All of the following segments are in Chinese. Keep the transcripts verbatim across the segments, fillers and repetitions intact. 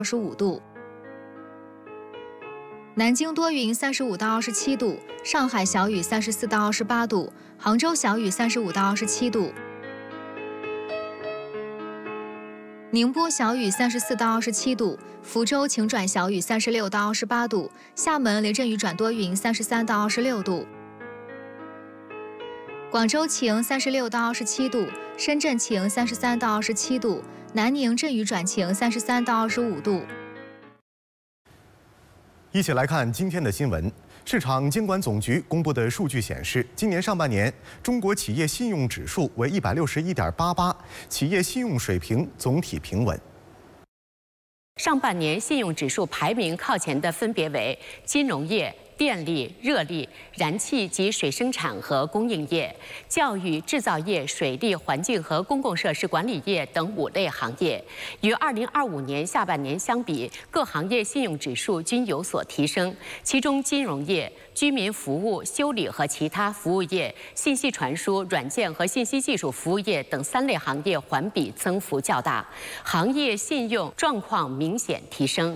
二十五度。南京多云，三十五到二十七度；上海小雨，三十四到二十八度；杭州小雨，三十五到二十七度；宁波小雨，三十四到二十七度；福州晴转小雨，三十六到二十八度；厦门雷阵雨转多云，三十三到二十六度；广州晴，三十六到二十七度；深圳晴，三十三到二十七度；南宁阵雨转晴，三十三到二十五度。 一起来看今天的新闻。市场监管总局公布的数据显示，今年上半年中国企业信用指数为一百六十一点八八，企业信用水平总体平稳。 上半年信用指数排名靠前的分别为金融业、电力、热力、燃气及水生产和供应业、教育、制造业、水利、环境和公共设施管理业等五类行业。与二零二五年下半年相比，各行业信用指数均有所提升。其中，金融业、居民服务、修理和其他服务业、信息传输、软件和信息技术服务业等三类行业环比增幅较大，行业信用状况明显提升。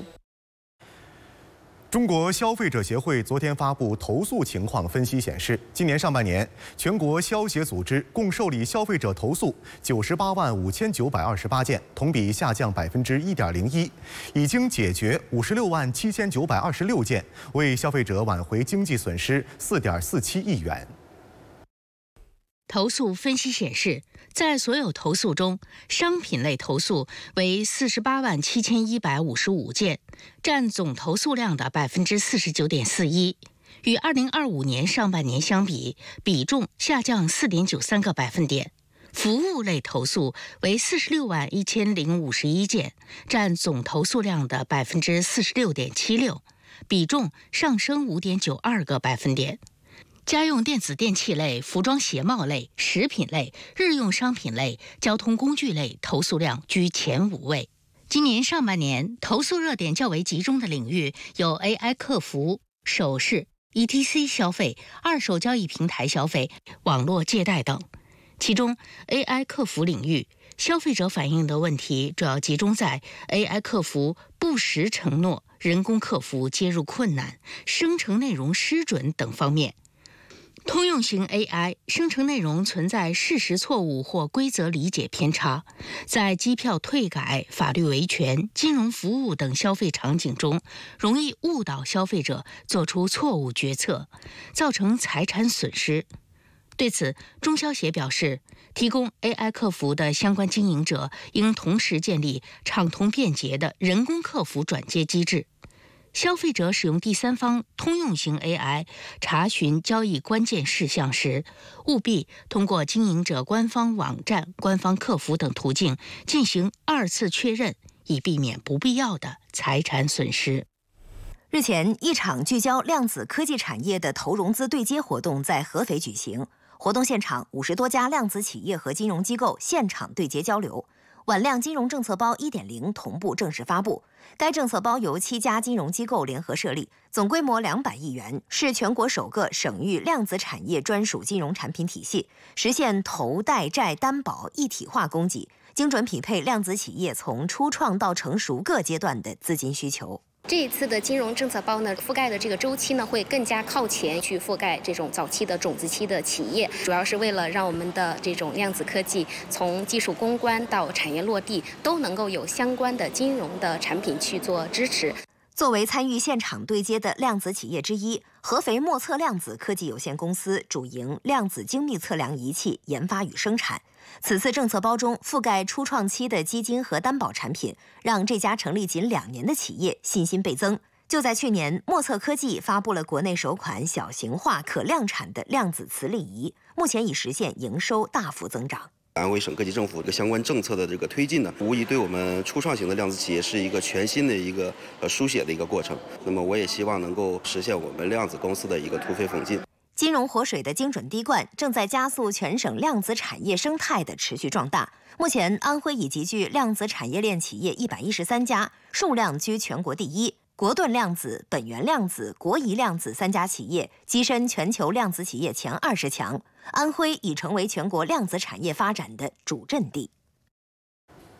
中国消费者协会昨天发布投诉情况分析显示，今年上半年，全国消协组织共受理消费者投诉九十八万五千九百二十八件，同比下降百分之一点零一，已经解决五十六万七千九百二十六件，为消费者挽回经济损失四点四七亿元。 投诉分析显示，在所有投诉中，商品类投诉为四十八万七千一百五十五件，占总投诉量的百分之四十九点四一，与二零二五年上半年相比，比重下降四点九三个百分点。服务类投诉为四十六万一千零五十一件，占总投诉量的百分之四十六点七六，比重上升五点九二个百分点。家用电子电器类、服装鞋帽类、食品类、日用商品类、交通工具类投诉量居前五位。今年上半年，投诉热点较为集中的领域有 A I 客服、首饰、E T C 消费、二手交易平台消费、网络借贷等。其中 A I 客服领域，消费者反映的问题主要集中在 A I 客服不实承诺、人工客服接入困难、生成内容失准等方面。通用型 A I 生成内容存在事实错误或规则理解偏差，在机票退改、法律维权、金融服务等消费场景中，容易误导消费者做出错误决策，造成财产损失。对此，中消协表示，提供 A I 客服的相关经营者应同时建立畅通便捷的人工客服转接机制。消费者使用第三方通用型 A I 查询交易关键事项时，务必通过经营者官方网站、官方客服等途径进行二次确认，以避免不必要的财产损失。 日前，一场聚焦量子科技产业的投融资对接活动在合肥举行。活动现场，五十多家量子企业和金融机构现场对接交流。晚量金融政策包 一点零 同步正式发布，该政策包由七家金融机构联合设立，总规模两百亿元，是全国首个省域量子产业专属金融产品体系，实现投贷债担保一体化供给，精准匹配量子企业从初创到成熟各阶段的资金需求。 这一次的金融政策包呢，覆盖的这个周期呢，会更加靠前去覆盖这种早期的种子期的企业，主要是为了让我们的这种量子科技从技术攻关到产业落地，都能够有相关的金融的产品去做支持。 作为参与现场对接的量子企业之一，合肥墨测量子科技有限公司主营量子精密测量仪器研发与生产。此次政策包中覆盖初创期的基金和担保产品，让这家成立仅两年的企业信心倍增。就在去年，墨测科技发布了国内首款小型化可量产的量子磁力仪，目前已实现营收大幅增长。 安徽省各级政府的相关政策的这个推进呢，无疑对我们初创型的量子企业是一个全新的一个呃书写的一个过程。那么我也希望能够实现我们量子公司的一个突飞猛进。 金融活水的精准滴灌正在加速全省量子产业生态的持续壮大。目前，安徽已集聚量子产业链企业一百一十三家，数量居全国第一。国盾量子、本源量子、国仪量子三家企业跻身全球量子企业前二十强。安徽已成为全国量子产业发展的主阵地。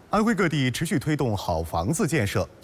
安徽各地持续推动好房子建设。